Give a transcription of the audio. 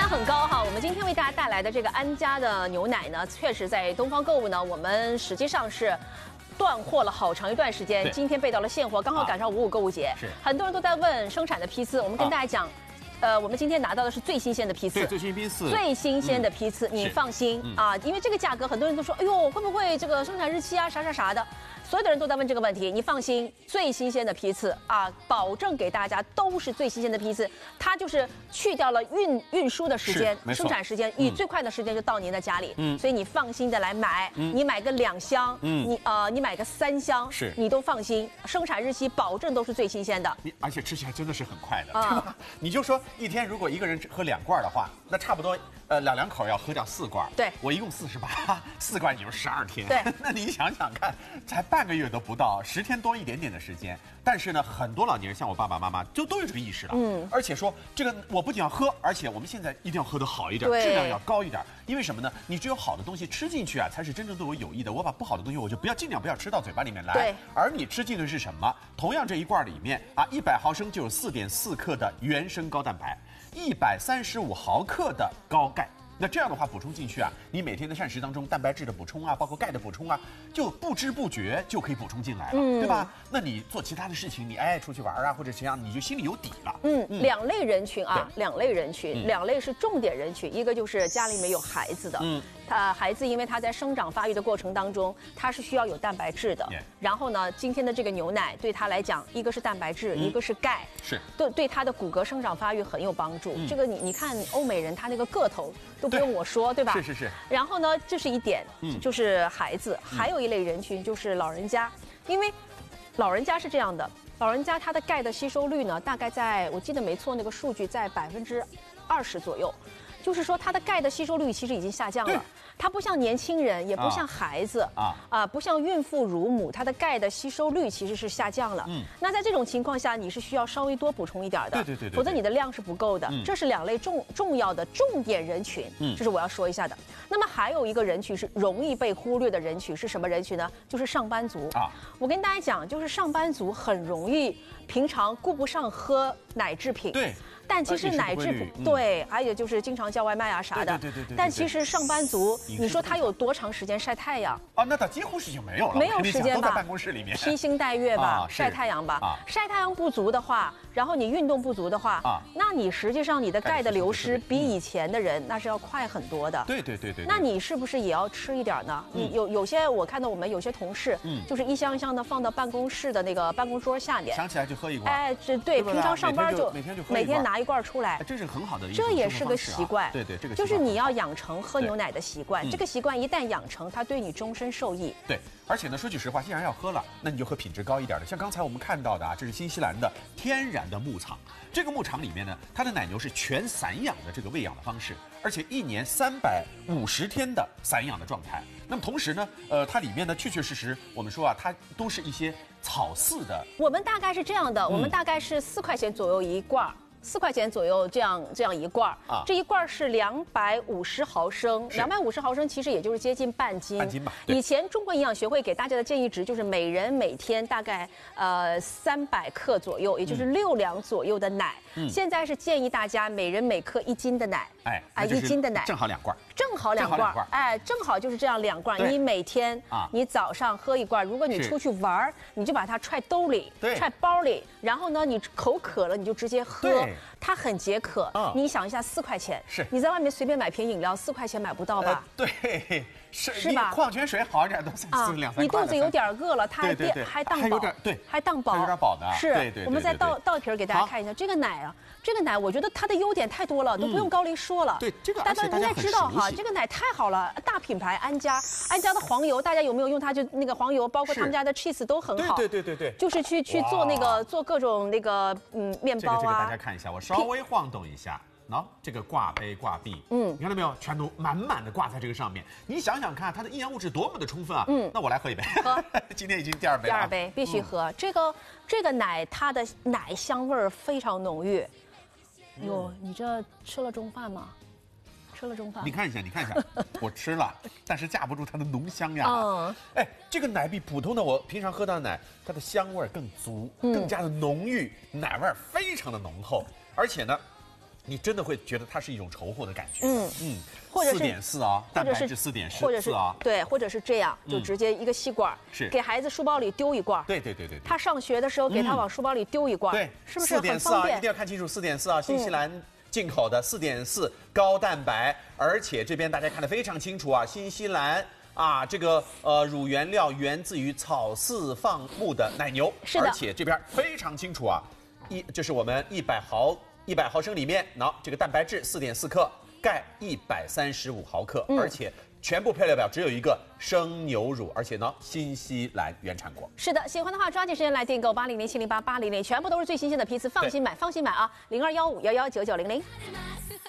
很高哈，我们今天为大家带来的这个安佳的牛奶呢，确实在东方购物呢，我们实际上是断货了好长一段时间，今天备到了现货，刚好赶上5.5购物节，是很多人都在问生产的批次，我们跟大家讲。我们今天拿到的是最新鲜的批次， 最新批次， 最新鲜的批次，你放心啊，因为这个价格，很多人都说，哎呦，会不会这个生产日期啊，啥的，所有的人都在问这个问题，你放心，最新鲜的批次啊，保证给大家都是最新鲜的批次，它就是去掉了运输的时间、生产时间，以最快的时间就到您的家里，所以你放心的来买，你买个2箱，你买个3箱，是你都放心，生产日期保证都是最新鲜的， 而且吃起来真的是很快的，对吧？你就说。一天如果一个人喝2罐的话，那差不多两口要喝掉4罐。 对， 我一共48，4罐也就12天。 对， 那你想想看，才半个月都不到，10天多一点点的时间。但是呢，很多老年人像我爸爸妈妈都有这个意识了。而且说这个我不仅要喝，而且我们现在一定要喝得好一点，质量要高一点。因为什么呢？你只有好的东西吃进去啊，才是真正对我有益的。我把不好的东西，我就尽量不要吃到嘴巴里面来。 对。 而你吃进的是什么？同样这一罐里面啊，100毫升就有4.4克的原生高蛋白。135毫克的高钙，那这样的话补充进去啊，你每天的膳食当中蛋白质的补充啊，包括钙的补充啊，就不知不觉就可以补充进来了，对吧？那你做其他的事情，你出去玩啊或者怎样，你就心里有底了。 2类人群啊，2类人群，2类是重点人群，一个就是家里面有孩子的，孩子因为他在生长发育的过程当中，他是需要有蛋白质的。然后呢，今天的这个牛奶对他来讲，一个是蛋白质，一个是钙，是对他的骨骼生长发育很有帮助。这个你看欧美人他那个个头都不用我说，对吧？ 是。 然后呢，这是一点，就是孩子，还有一类人群就是老人家，因为老人家是这样的，老人家他的钙的吸收率呢，大概在我记得没错，那个数据在20%左右。就是说，它的钙的吸收率其实已经下降了。它不像年轻人，也不像孩子不像孕妇、乳母，它的钙的吸收率其实是下降了。那在这种情况下，你是需要稍微多补充一点的，对，否则你的量是不够的。这是2类重要的重点人群，这是我要说一下的。那么还有一个人群是容易被忽略的人群是什么人群呢？就是上班族我跟大家讲，就是上班族很容易平常顾不上喝奶制品。对。但其实奶制品对，还有就是经常叫外卖啊啥的。对。但其实上班族，你说他有多长时间晒太阳？ 那他几乎是就没有了， 没有时间吧？ 都在办公室里面披星戴月吧，晒太阳吧。晒太阳不足的话，然后你运动不足的话，那你实际上你的钙的流失比以前的人那是要快很多的。对。那你是不是也要吃一点呢？你有些我看到我们有些同事，就是一箱一箱的放到办公室的那个办公桌下面， 想起来就喝一罐。 对，平常上班就每天拿1罐出来， 这是很好的一种这也是个习惯。 对，这个就是你要养成喝牛奶的习惯。这个习惯一旦养成，它对你终身受益。 对，而且呢，说句实话，既然要喝了，那你就喝品质高一点的。像刚才我们看到的这是新西兰的天然的牧场。这个牧场里面呢，它的奶牛是全散养的这个喂养的方式，而且1年350天的散养的状态。那么同时呢，它里面呢确实，我们说它都是一些草饲的。 我们大概是这样的，我们大概是4块钱左右一罐。4块钱左右这样一罐这一罐是250毫升，250毫升其实也就是接近半斤吧。以前中国营养学会给大家的建议值就是每人每天大概300克左右，也就是6两左右的奶。现在是建议大家每人每克1斤的奶，1斤的奶正好2罐， 正好2罐，正好就是这样2罐。你每天你早上喝1罐，如果你出去玩，你就把它揣兜里、揣包里，然后呢，你口渴了你就直接喝。它很解渴，你想一下，4块钱，你在外面随便买瓶饮料，4块钱买不到吧？ 对， 是吧？ 矿泉水好一点都3、4、2、3块。 你肚子有点饿了，它还当饱，还当饱， 有点饱的。 是，我们再倒一瓶给大家看一下，这个奶我觉得它的优点太多了，都不用高丽说了。 对，这个大家应该知道哈，这个奶太好了，大品牌安佳的黄油，大家有没有用它？就那个黄油，包括他们家的 cheese 都很好。 对， 就是去做各种面包啊。 这个大家看一下，我稍微晃动一下。这个挂杯挂壁，你看到没有？全都满满的挂在这个上面。你想想看，它的营养物质多么的充分啊！那我来喝一杯。今天已经第2杯了。 第2杯必须喝。这个奶，它的奶香味儿非常浓郁。哟，你这吃了中饭吗？吃了中饭？ 你看一下，我吃了，但是架不住它的浓香呀。这个奶比普通的我平常喝到的奶，它的香味更足，更加的浓郁，奶味非常的浓厚，而且呢。 你真的会觉得它是一种稠厚的感觉。 或者是 4.4啊，蛋白质4.4， 或者是啊， 对，或者是这样，就直接一个吸管， 是给孩子书包里丢一罐。 对。 他上学的时候给他往书包里丢一罐， 对， 是不是很方啊？ 便？ 一定要看清楚，4.4啊，新西兰进口的4.4高蛋白，而且这边大家看得非常清楚啊，新西兰啊，这个乳原料源自于草饲放牧的奶牛， 是的， 而且这边非常清楚啊，这是我们100毫升里面，这个蛋白质4.4克。钙135毫克，而且全部配料表只有一个生牛乳，而且呢，新西兰原产国。 是的，喜欢的话抓紧时间来订购80070880，全部都是最新鲜的批次，放心买啊，0215119900。